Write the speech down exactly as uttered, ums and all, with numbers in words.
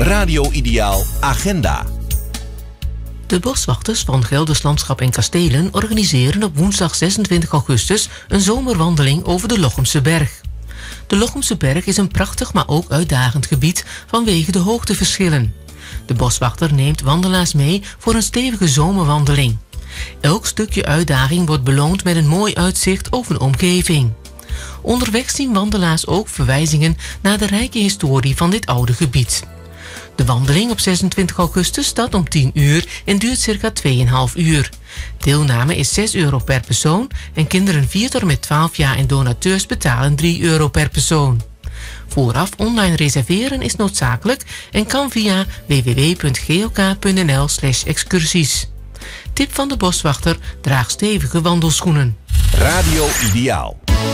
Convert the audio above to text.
Radio Ideaal Agenda. De boswachters van Gelders Landschap en Kastelen organiseren op woensdag zesentwintig augustus een zomerwandeling over de Lochemse Berg. De Lochemse Berg is een prachtig, maar ook uitdagend gebied vanwege de hoogteverschillen. De boswachter neemt wandelaars mee voor een stevige zomerwandeling. Elk stukje uitdaging wordt beloond met een mooi uitzicht over een omgeving. Onderweg zien wandelaars ook verwijzingen naar de rijke historie van dit oude gebied. De wandeling op zesentwintig augustus start om tien uur en duurt circa twee komma vijf uur. Deelname is zes euro per persoon en kinderen vier tot en met twaalf jaar en donateurs betalen drie euro per persoon. Vooraf online reserveren is noodzakelijk en kan via w w w punt g o k punt n l slash excursies. Tip van de boswachter: draag stevige wandelschoenen. Radio Ideaal.